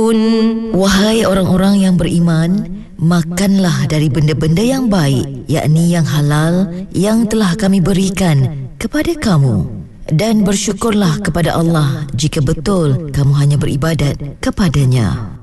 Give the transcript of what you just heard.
Wahai orang-orang yang beriman, makanlah dari benda-benda yang baik, yakni yang halal yang telah kami berikan kepada kamu, dan bersyukurlah kepada Allah jika betul kamu hanya beribadat kepadanya.